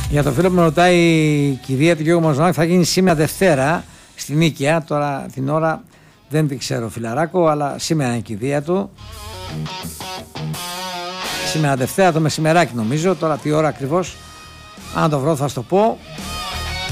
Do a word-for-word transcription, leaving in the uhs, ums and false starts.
Για το φίλο που με ρωτάει η κηδεία του Γιώργου Μαζονάκη θα γίνει σήμερα Δευτέρα στην Νίκαια. Τώρα την ώρα δεν την ξέρω φιλαράκο, αλλά σήμερα είναι η κηδεία του. Σήμερα Δευτέρα το μεσημεράκι νομίζω. Τώρα τι ώρα ακριβώς, αν το βρω θα σου το πω.